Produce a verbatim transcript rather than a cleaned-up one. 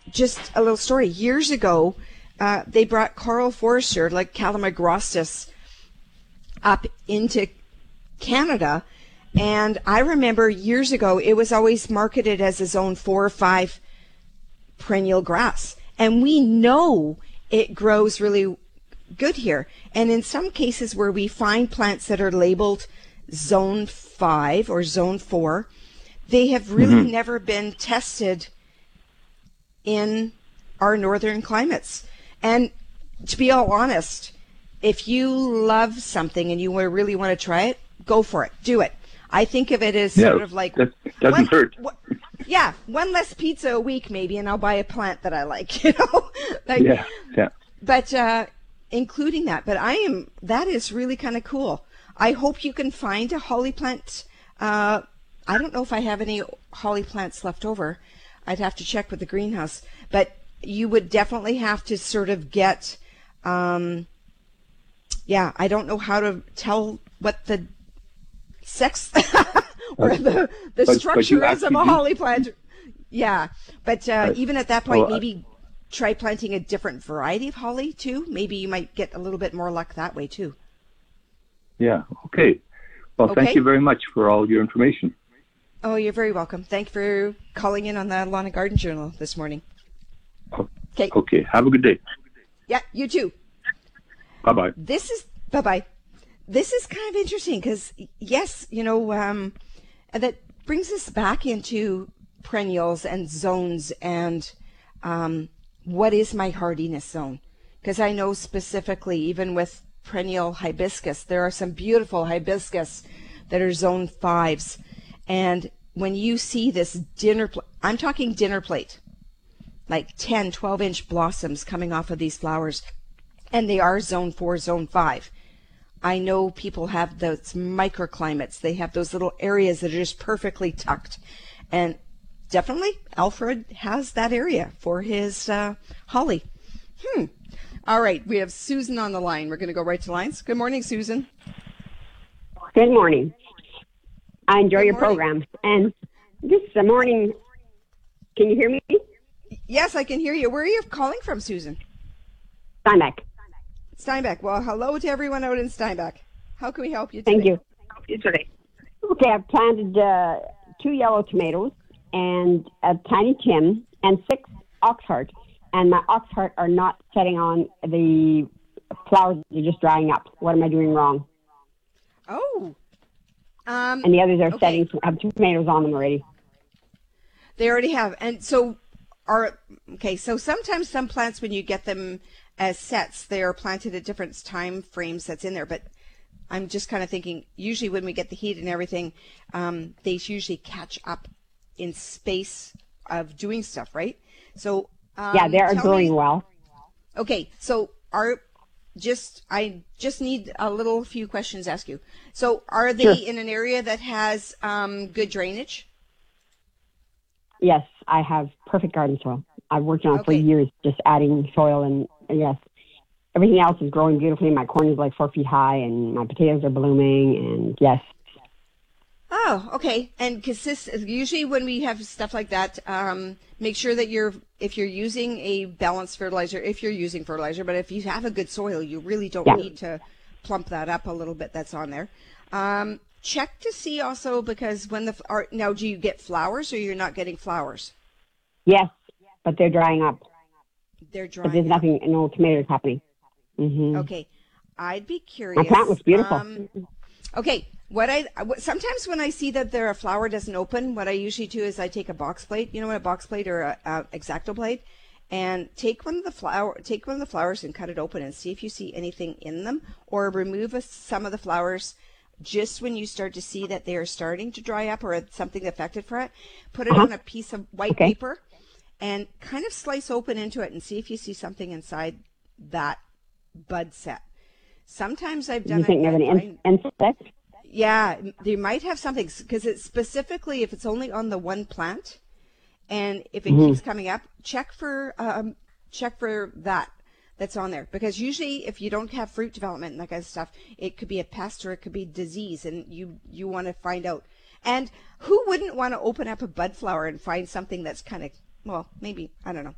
just a little story. Years ago, uh, they brought Carl Forster, like Calamagrostis, up into Canada. And I remember years ago, it was always marketed as a zone four or five perennial grass. And we know it grows really good here. And in some cases where we find plants that are labeled zone five or zone four, they have really mm-hmm. never been tested in our northern climates. And to be all honest, if you love something and you really want to try it, go for it. Do it. I think of it as yeah, sort of like that doesn't one, hurt. One, yeah, one less pizza a week maybe, and I'll buy a plant that I like. You know, like, yeah, yeah. But uh, including that, but I am that is really kind of cool. I hope you can find a holly plant. Uh, I don't know if I have any holly plants left over. I'd have to check with the greenhouse, but you would definitely have to sort of get. Um, yeah, I don't know how to tell what the sex or the, the but, structure but is of a holly plant. Yeah, but uh, uh, even at that point, oh, maybe try planting a different variety of holly too. Maybe you might get a little bit more luck that way too. Yeah, okay. Well, okay. Thank you very much for all your information. Oh, you're very welcome. Thank you for calling in on the Lawn and Garden Journal this morning. Okay. Okay, have a good day. Yeah, you too. Bye-bye. This is, bye-bye. This is kind of interesting because, yes, you know, um, that brings us back into perennials and zones and um, what is my hardiness zone? Because I know specifically, even with perennial hibiscus, there are some beautiful hibiscus that are zone fives. And when you see this dinner plate, I'm talking dinner plate, like ten, twelve inch blossoms coming off of these flowers, and they are zone four, zone five. I know people have those microclimates. They have those little areas that are just perfectly tucked. And definitely Alfred has that area for his uh, holly. Hmm. All right. We have Susan on the line. We're going to go right to lines. Good morning, Susan. Good morning. I enjoy Good your morning. program. And this is the morning. Can you hear me? Yes, I can hear you. Where are you calling from, Susan? Steinbach. Steinbach. Well, hello to everyone out in Steinbach. How can we help you today? Thank you. Help you today. Okay, I've planted uh, two yellow tomatoes and a tiny Tim and six oxheart. And my oxheart are not setting on. The flowers are just drying up. What am I doing wrong? Oh. Um, and the others are okay. setting, have tomatoes on them already. They already have. And so are, okay, so sometimes some plants, when you get them as sets, they are planted at different time frames that's in there. But I'm just kind of thinking, usually when we get the heat and everything, um, they usually catch up in space of doing stuff, right? So um, yeah, they are growing me, well. Okay, so are just I just need a little few questions to ask you. So are they sure. in an area that has um, good drainage? Yes, I have perfect garden soil. I've worked on it okay. for years, just adding soil, and yes, everything else is growing beautifully. My corn is like four feet high, and my potatoes are blooming, and yes. Oh, okay. And because this usually when we have stuff like that, um, make sure that you're if you're using a balanced fertilizer, if you're using fertilizer, but if you have a good soil, you really don't yeah. need to plump that up a little bit. That's on there. Um, check to see also because when the are, now do you get flowers or you're not getting flowers? Yes, but they're drying up. They're drying. But there's up. nothing, no tomatoes happening. Mm-hmm. Okay, I'd be curious. My plant was beautiful. Um, okay. What I sometimes when I see that there a flower doesn't open, what I usually do is I take a box plate, you know, a box plate or a, a X-Acto plate, and take one of the flower, take one of the flowers and cut it open and see if you see anything in them, or remove a, some of the flowers just when you start to see that they are starting to dry up or something affected for it. Put it uh-huh. on a piece of white okay. paper and kind of slice open into it and see if you see something inside that bud set. Sometimes I've done you think it. You think there's an insect? Yeah, they might have something because it's specifically if it's only on the one plant, and if it mm-hmm. keeps coming up, check for um, check for that that's on there because usually if you don't have fruit development and that kind of stuff, it could be a pest or it could be disease, and you you want to find out. And who wouldn't want to open up a bud flower and find something that's kind of well, maybe I don't know.